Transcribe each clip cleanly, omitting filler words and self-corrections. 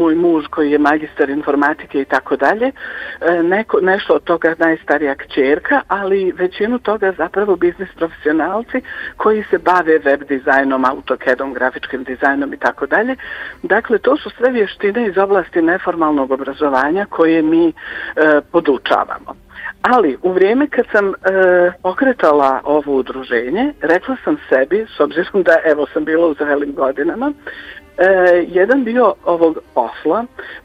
moj muž koji je magistar informatike i tako dalje. Nešto od toga najstarija kćerka, ali većinu toga zapravo biznis profesionalci koji se bave web dizajnom, AutoCAD-om, grafičkim dizajnom i tako dalje. Dakle, to su sve vještine iz oblasti neformalnog obrazovanja koje mi podučavamo. Ali u vrijeme kad sam pokretala ovo udruženje, rekla sam sebi, s obzirom da evo sam bila u zrelim godinama, jedan dio ovog posla,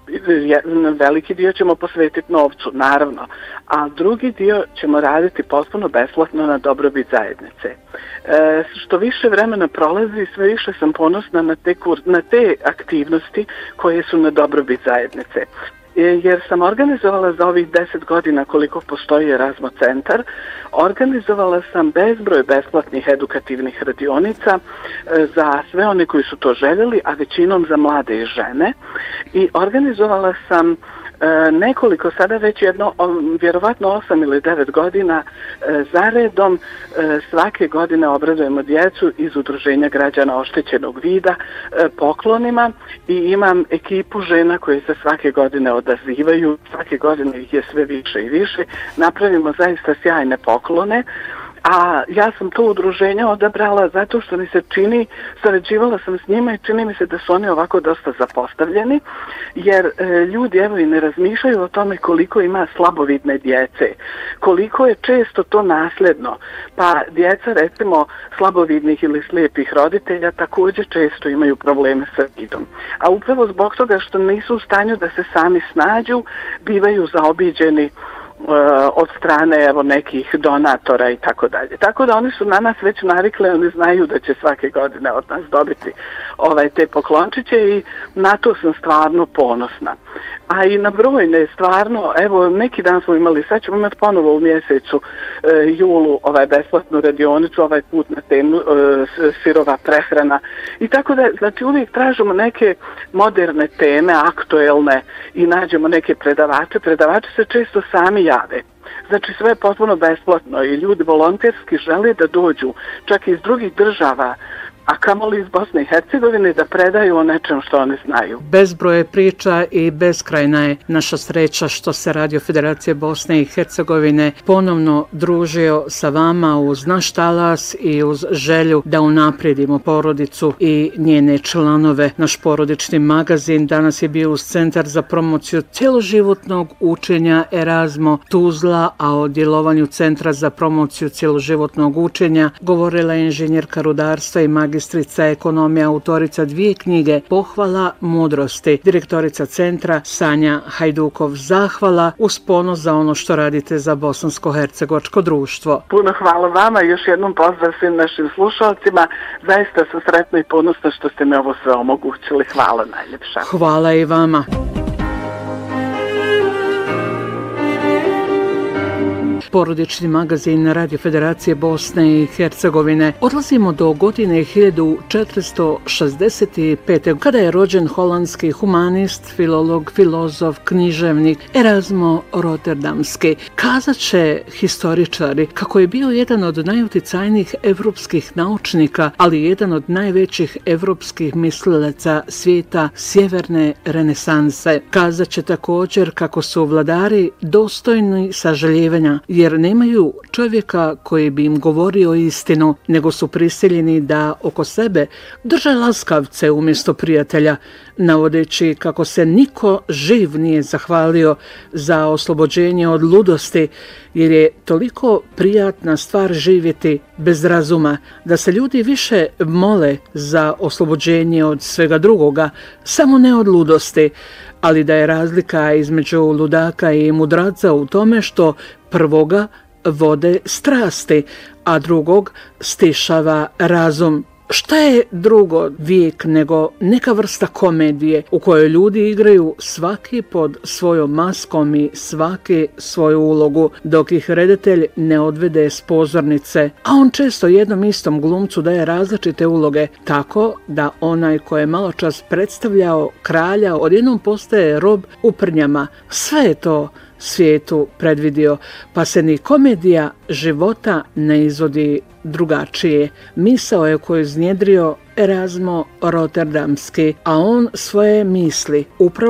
veliki dio ćemo posvetiti novcu, naravno, a drugi dio ćemo raditi potpuno besplatno na dobrobit zajednice. Što više vremena prolazi, sve više sam ponosna na te aktivnosti koje su na dobrobit zajednice. Jer sam organizovala za ovih 10 godina koliko postoji Erasmo centar, organizovala sam bezbroj besplatnih edukativnih radionica za sve one koji su to željeli, a većinom za mlade i žene. I organizovala sam nekoliko, sada već vjerovatno 8 ili 9 godina zaredom, svake godine obrazujemo djecu iz Udruženja građana oštećenog vida poklonima i imam ekipu žena koje se svake godine odazivaju, svake godine ih je sve više i više, napravimo zaista sjajne poklone. A ja sam to udruženje odabrala zato što mi se čini, sarađivala sam s njima i čini mi se da su oni ovako dosta zapostavljeni, jer ljudi evo i ne razmišljaju o tome koliko ima slabovidne djece, koliko je često to nasljedno. Pa djeca recimo slabovidnih ili slijepih roditelja također često imaju probleme sa vidom. A upravo zbog toga što nisu u stanju da se sami snađu, bivaju zaobiđeni od strane evo nekih donatora i tako dalje. Tako da oni su na nas već navikli, oni znaju da će svake godine od nas dobiti te poklončiće i na to sam stvarno ponosna. A i na brojne stvarno, evo neki dan smo imali, sad ćemo imati ponovo u mjesecu julu besplatnu radionicu, ovaj put na temu sirova prehrana i tako da, znači uvijek tražimo neke moderne teme, aktuelne i nađemo neke predavače. Predavači se često sami jave. Znači sve je potpuno besplatno i ljudi volonterski žele da dođu čak iz drugih država, a kamoli iz Bosne i Hercegovine da predaju o nečem što oni znaju. Bezbroj je priča i beskrajna je naša sreća što se Radio Federacije Bosne i Hercegovine ponovno družio sa vama uz naš talas i uz želju da unaprijedimo porodicu i njene članove. Naš porodični magazin danas je bio uz Centar za promociju cjeloživotnog učenja Erasmo Tuzla, a o djelovanju Centra za promociju cjeloživotnog učenja govorila je inženjerka rudarstva i magistrica ekonomije, autorica 2 knjige Pohvala mudrosti, direktorica centra Sanja Hajdukov. Zahvala uz ponos za ono što radite za bosansko-hercegovačko društvo. Puno hvala vama i još jednom pozdrav svim našim slušalcima. Zaista sam sretna i ponosna što ste mi ovo sve omogućili. Hvala najljepša. Hvala i vama. Porodični magazin Radio Federacije Bosne i Hercegovine. Odlazimo do godine 1465. kada je rođen holandski humanist, filolog, filozof, književnik Erasmo Rotterdamski. Kazat će historičari kako je bio jedan od najuticajnijih evropskih naučnika, ali jedan od najvećih evropskih mislilaca svijeta sjeverne renesanse. Kazat će također kako su vladari dostojni sažaljevanja, jer nemaju čovjeka koji bi im govorio istinu, nego su prisiljeni da oko sebe drže laskavce umjesto prijatelja, navodeći kako se niko živ nije zahvalio za oslobođenje od ludosti, jer je toliko prijatna stvar živjeti bez razuma, da se ljudi više mole za oslobođenje od svega drugoga, samo ne od ludosti, ali da je razlika između ludaka i mudraca u tome što prvoga vode strasti, a drugog stišava razum. Šta je drugo vijek nego neka vrsta komedije u kojoj ljudi igraju svaki pod svojom maskom i svaki svoju ulogu, dok ih redatelj ne odvede s pozornice, a on često jednom istom glumcu daje različite uloge, tako da onaj ko je maločas predstavljao kralja odjednom postaje rob u prnjama. Sve je to svijetu predvidio, pa se ni komedija života ne izvodi drugačije. Misao je koju iznjedrio Erasmo Rotterdamski, a on svoje misli upravo